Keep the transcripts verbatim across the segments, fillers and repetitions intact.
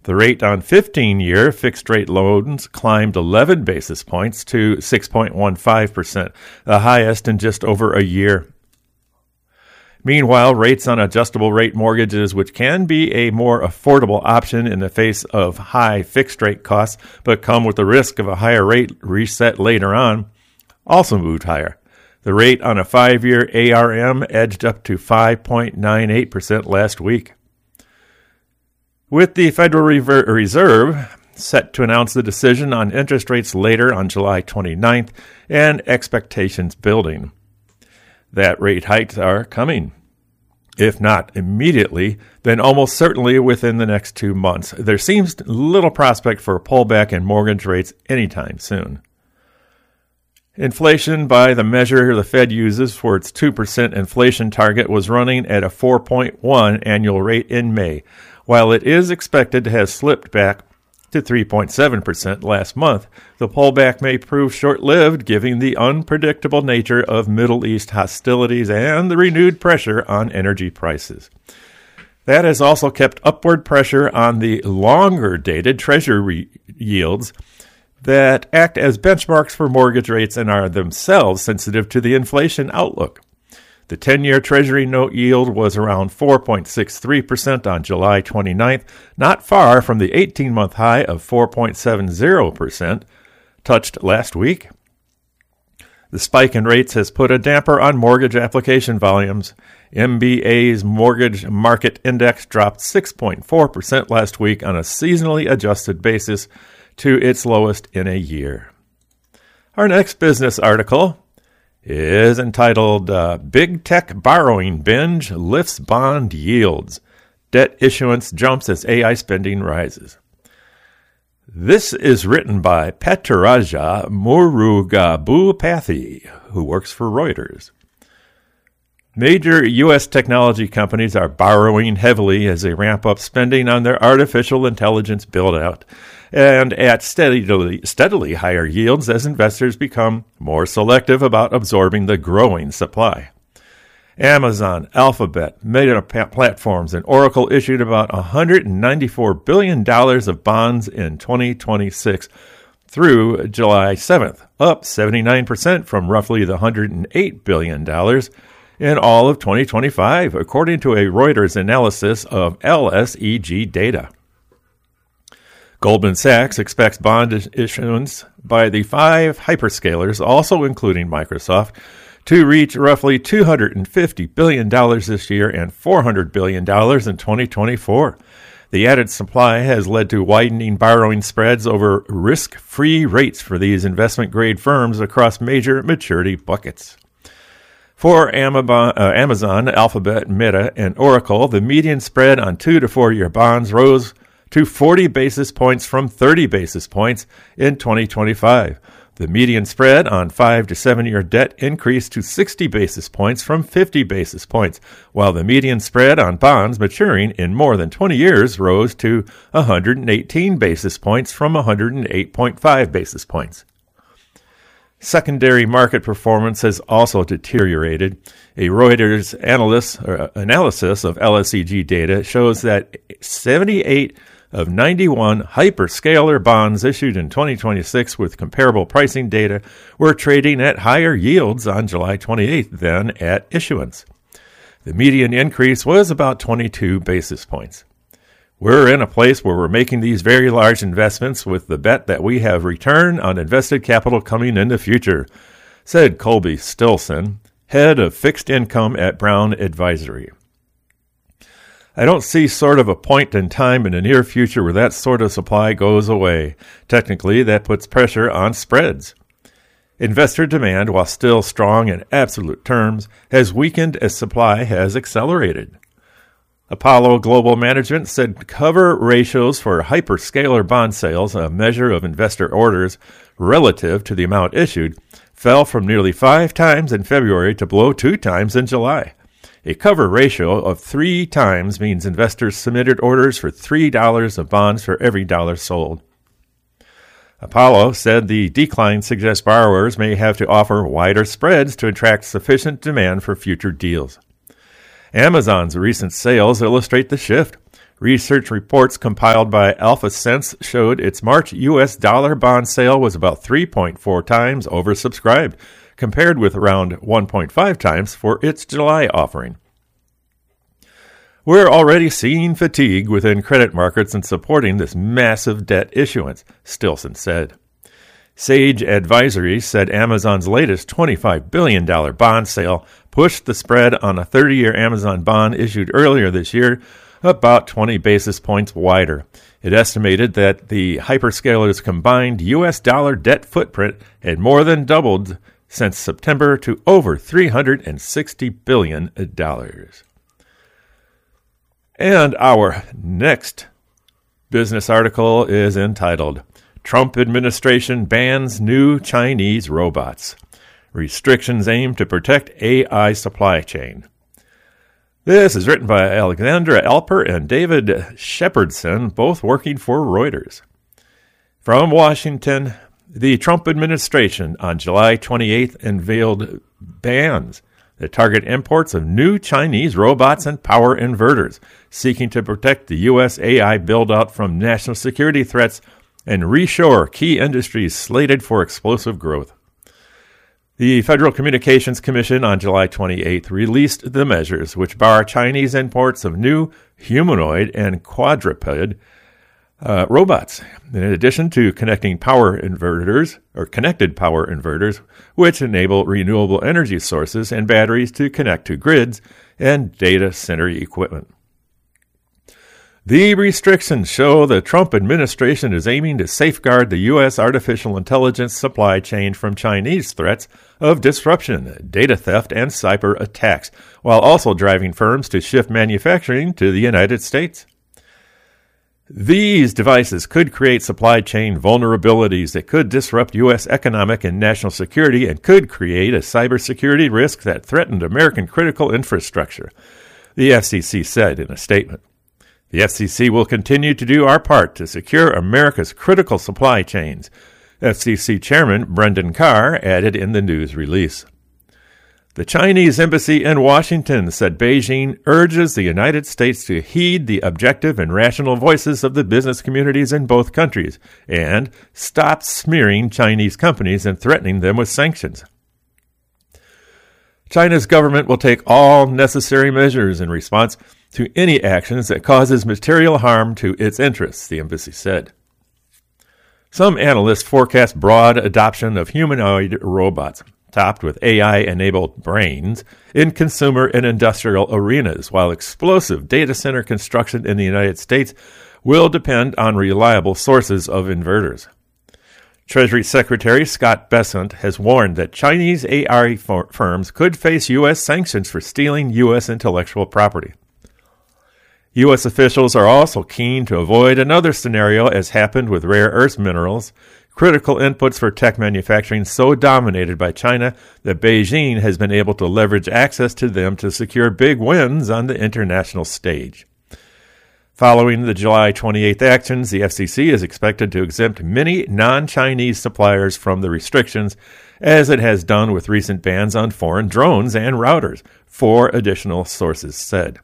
The rate on fifteen-year fixed-rate loans climbed eleven basis points to six point one five percent, the highest in just over a year. Meanwhile, rates on adjustable-rate mortgages, which can be a more affordable option in the face of high fixed-rate costs but come with the risk of a higher rate reset later on, also moved higher. The rate on a five-year A R M edged up to five point nine eight percent last week. With the Federal Reserve set to announce the decision on interest rates later on July twenty-ninth and expectations building, that rate hikes are coming. If not immediately, then almost certainly within the next two months. There seems little prospect for a pullback in mortgage rates anytime soon. Inflation, by the measure the Fed uses for its two percent inflation target, was running at a four point one annual rate in May, while it is expected to have slipped back to three point seven percent last month. The pullback may prove short-lived, given the unpredictable nature of Middle East hostilities and the renewed pressure on energy prices. That has also kept upward pressure on the longer-dated Treasury yields that act as benchmarks for mortgage rates and are themselves sensitive to the inflation outlook. The ten-year Treasury note yield was around four point six three percent on July twenty-ninth, not far from the eighteen-month high of four point seven zero percent touched last week. The spike in rates has put a damper on mortgage application volumes. M B A's Mortgage Market Index dropped six point four percent last week on a seasonally adjusted basis to its lowest in a year. Our next business article is entitled uh, Big Tech Borrowing Binge Lifts Bond Yields. Debt Issuance Jumps as A I Spending Rises. This is written by Petaraja Murugabhupathy, who works for Reuters. Major U S technology companies are borrowing heavily as they ramp up spending on their artificial intelligence build-out, and at steadily, steadily higher yields as investors become more selective about absorbing the growing supply. Amazon, Alphabet, Meta Platforms, and Oracle issued about one hundred ninety-four billion dollars of bonds in twenty twenty-six through July seventh, up seventy-nine percent from roughly the one hundred eight billion dollars in all of twenty twenty-five, according to a Reuters analysis of L S E G data. Goldman Sachs expects bond issuance by the five hyperscalers, also including Microsoft, to reach roughly two hundred fifty billion dollars this year and four hundred billion dollars in twenty twenty-four. The added supply has led to widening borrowing spreads over risk-free rates for these investment-grade firms across major maturity buckets. For Amazon, Alphabet, Meta, and Oracle, the median spread on two to four-year bonds rose to forty basis points from thirty basis points in twenty twenty-five. The median spread on five to seven-year debt increased to sixty basis points from fifty basis points, while the median spread on bonds maturing in more than twenty years rose to one hundred eighteen basis points from one hundred eight point five basis points. Secondary market performance has also deteriorated. A Reuters analyst, or analysis of L S E G data shows that seventy-eight of ninety-one hyperscaler bonds issued in twenty twenty-six with comparable pricing data were trading at higher yields on July twenty-eighth than at issuance. The median increase was about twenty-two basis points. We're in a place where we're making these very large investments with the bet that we have return on invested capital coming in the future, said Colby Stilson, head of fixed income at Brown Advisory. I don't see sort of a point in time in the near future where that sort of supply goes away. Technically, that puts pressure on spreads. Investor demand, while still strong in absolute terms, has weakened as supply has accelerated. Apollo Global Management said cover ratios for hyperscaler bond sales, a measure of investor orders relative to the amount issued, fell from nearly five times in February to below two times in July. A cover ratio of three times means investors submitted orders for three dollars of bonds for every dollar sold. Apollo said the decline suggests borrowers may have to offer wider spreads to attract sufficient demand for future deals. Amazon's recent sales illustrate the shift. Research reports compiled by AlphaSense showed its March U S dollar bond sale was about three point four times oversubscribed, compared with around one point five times for its July offering. We're already seeing fatigue within credit markets in supporting this massive debt issuance, Stilson said. Sage Advisory said Amazon's latest twenty-five billion dollars bond sale pushed the spread on a thirty-year Amazon bond issued earlier this year about twenty basis points wider. It estimated that the hyperscalers' combined U S dollar debt footprint had more than doubled since September to over three hundred sixty billion dollars. And our next business article is entitled, Trump Administration Bans New Chinese Robots. Restrictions aim to protect A I supply chain. This is written by Alexandra Alper and David Shepardson, both working for Reuters. From Washington, the Trump administration on July twenty-eighth unveiled bans that target imports of new Chinese robots and power inverters, seeking to protect the U S A I build-out from national security threats and reshore key industries slated for explosive growth. The Federal Communications Commission on July twenty-eighth released the measures which bar Chinese imports of new humanoid and quadruped uh, robots, in addition to connecting power inverters or connected power inverters, which enable renewable energy sources and batteries to connect to grids and data center equipment. The restrictions show the Trump administration is aiming to safeguard the U S artificial intelligence supply chain from Chinese threats of disruption, data theft, and cyber attacks, while also driving firms to shift manufacturing to the United States. These devices could create supply chain vulnerabilities that could disrupt U S economic and national security and could create a cybersecurity risk that threatened American critical infrastructure, the F C C said in a statement. The F C C will continue to do our part to secure America's critical supply chains, F C C Chairman Brendan Carr added in the news release. The Chinese embassy in Washington said Beijing urges the United States to heed the objective and rational voices of the business communities in both countries and stop smearing Chinese companies and threatening them with sanctions. China's government will take all necessary measures in response to any actions that causes material harm to its interests, the embassy said. Some analysts forecast broad adoption of humanoid robots, topped with A I-enabled brains, in consumer and industrial arenas, while explosive data center construction in the United States will depend on reliable sources of inverters. Treasury Secretary Scott Bessent has warned that Chinese A I firms could face U S sanctions for stealing U S intellectual property. U S officials are also keen to avoid another scenario as happened with rare earth minerals, critical inputs for tech manufacturing so dominated by China that Beijing has been able to leverage access to them to secure big wins on the international stage. Following the July twenty-eighth actions, the F C C is expected to exempt many non-Chinese suppliers from the restrictions, as it has done with recent bans on foreign drones and routers, four additional sources said.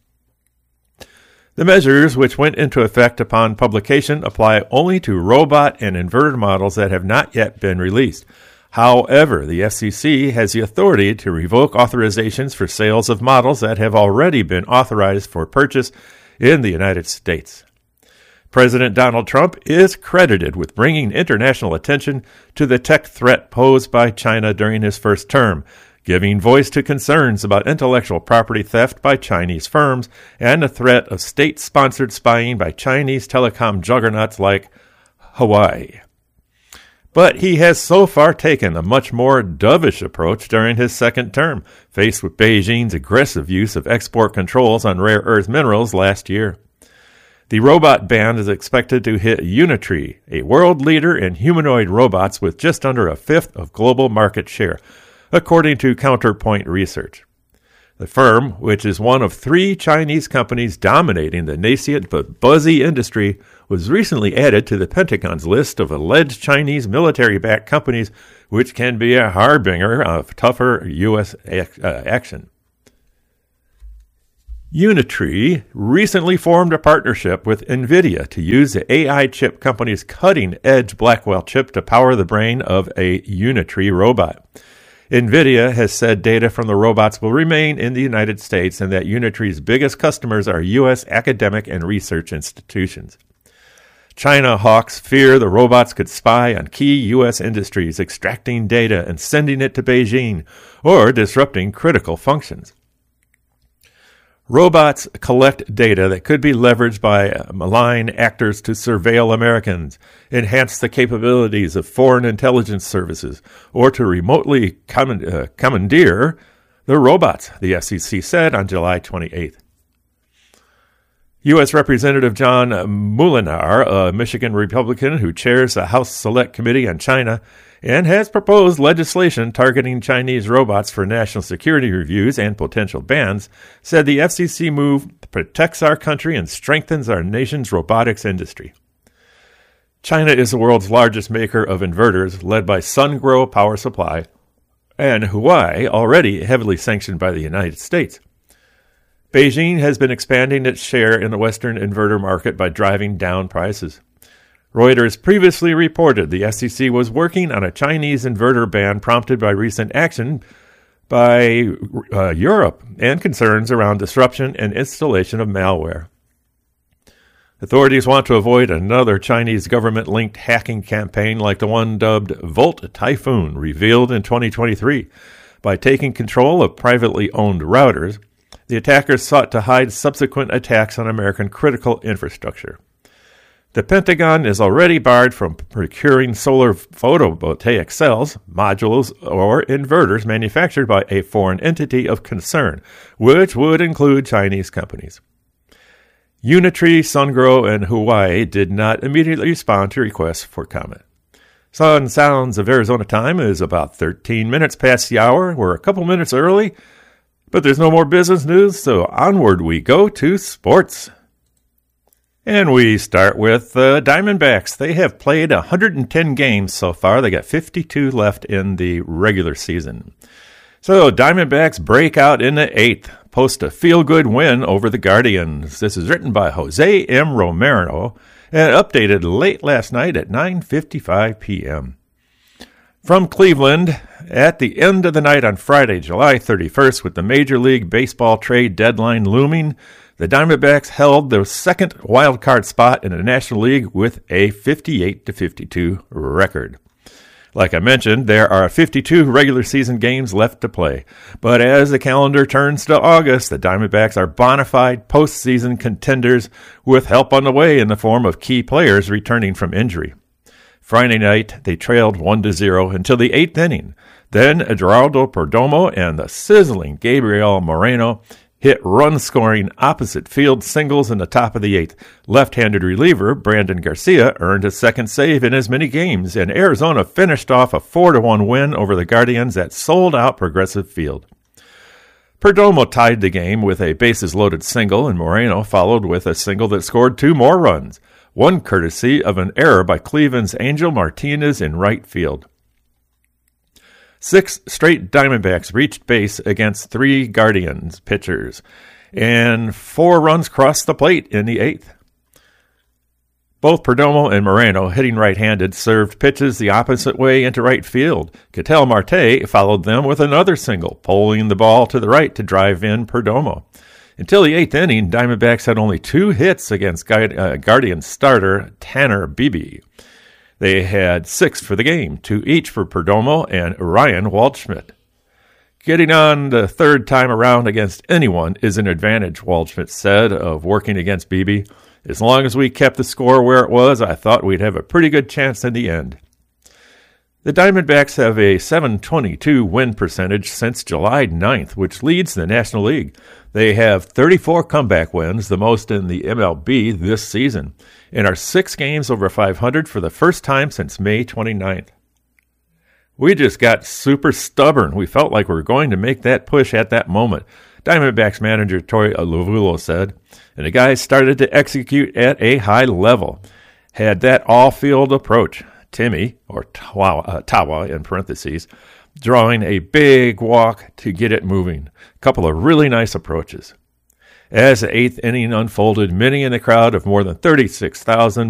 The measures, which went into effect upon publication, apply only to robot and inverter models that have not yet been released. However, the F C C has the authority to revoke authorizations for sales of models that have already been authorized for purchase in the United States. President Donald Trump is credited with bringing international attention to the tech threat posed by China during his first term, giving voice to concerns about intellectual property theft by Chinese firms and the threat of state-sponsored spying by Chinese telecom juggernauts like Huawei. But he has so far taken a much more dovish approach during his second term, faced with Beijing's aggressive use of export controls on rare earth minerals last year. The robot ban is expected to hit Unitree, a world leader in humanoid robots with just under a fifth of global market share, according to Counterpoint Research. The firm, which is one of three Chinese companies dominating the nascent but buzzy industry, was recently added to the Pentagon's list of alleged Chinese military-backed companies, which can be a harbinger of tougher U S ac- uh, action. Unitree recently formed a partnership with NVIDIA to use the A I chip company's cutting-edge Blackwell chip to power the brain of a Unitree robot. NVIDIA has said data from the robots will remain in the United States and that Unitree's biggest customers are U S academic and research institutions. China hawks fear the robots could spy on key U S industries, extracting data and sending it to Beijing, or disrupting critical functions. Robots collect data that could be leveraged by malign actors to surveil Americans, enhance the capabilities of foreign intelligence services, or to remotely command- uh, commandeer the robots, the F C C said on July twenty-eighth. U S. Representative John Moolenaar, a Michigan Republican who chairs the House Select Committee on China and has proposed legislation targeting Chinese robots for national security reviews and potential bans, said the F C C move protects our country and strengthens our nation's robotics industry. China is the world's largest maker of inverters, led by Sungrow Power Supply, and Huawei, already heavily sanctioned by the United States. Beijing has been expanding its share in the Western inverter market by driving down prices. Reuters previously reported the F C C was working on a Chinese inverter ban prompted by recent action by uh, Europe and concerns around disruption and installation of malware. Authorities want to avoid another Chinese government-linked hacking campaign like the one dubbed Volt Typhoon, revealed in twenty twenty-three. By taking control of privately owned routers, the attackers sought to hide subsequent attacks on American critical infrastructure. The Pentagon is already barred from procuring solar photovoltaic cells, modules, or inverters manufactured by a foreign entity of concern, which would include Chinese companies. Unitree, Sungrow, and Huawei did not immediately respond to requests for comment. Sun Sounds of Arizona time is about thirteen minutes past the hour. We're a couple minutes early, but there's no more business news, so onward we go to sports. And we start with the uh, Diamondbacks. They have played one hundred ten games so far. They got fifty-two left in the regular season. So Diamondbacks break out in the eighth, post a feel-good win over the Guardians. This is written by Jose M. Romero and updated late last night at nine fifty-five p.m. From Cleveland, at the end of the night on Friday, July thirty-first, with the Major League Baseball trade deadline looming, the Diamondbacks held their second wildcard spot in the National League with a fifty-eight to fifty-two record. Like I mentioned, there are fifty-two regular season games left to play, but as the calendar turns to August, the Diamondbacks are bona fide postseason contenders with help on the way in the form of key players returning from injury. Friday night, they trailed one to zero until the eighth inning. Then Geraldo Perdomo and the sizzling Gabriel Moreno hit run-scoring opposite field singles in the top of the eighth. Left-handed reliever Brandon Garcia earned his second save in as many games, and Arizona finished off a four to one win over the Guardians at sold-out Progressive Field. Perdomo tied the game with a bases-loaded single, and Moreno followed with a single that scored two more runs, one courtesy of an error by Cleveland's Angel Martinez in right field. Six straight Diamondbacks reached base against three Guardians pitchers, and four runs crossed the plate in the eighth. Both Perdomo and Moreno, hitting right-handed, served pitches the opposite way into right field. Ketel Marte followed them with another single, pulling the ball to the right to drive in Perdomo. Until the eighth inning, Diamondbacks had only two hits against Guardian starter Tanner Bibee. They had six for the game, two each for Perdomo and Ryan Waldschmidt. Getting on the third time around against anyone is an advantage, Waldschmidt said of working against Bibee. As long as we kept the score where it was, I thought we'd have a pretty good chance in the end. The Diamondbacks have a seven twenty-two win percentage since July ninth, which leads the National League. They have thirty-four comeback wins, the most in the M L B this season, and are six games over five hundred for the first time since May twenty-ninth. We just got super stubborn. We felt like we were going to make that push at that moment, Diamondbacks manager Torey Lovullo said, and the guys started to execute at a high level. Had that all-field approach. Timmy, or Tawa, uh, Tawa in parentheses, drawing a big walk to get it moving. A couple of really nice approaches. As the eighth inning unfolded, many in the crowd of more than thirty-six thousand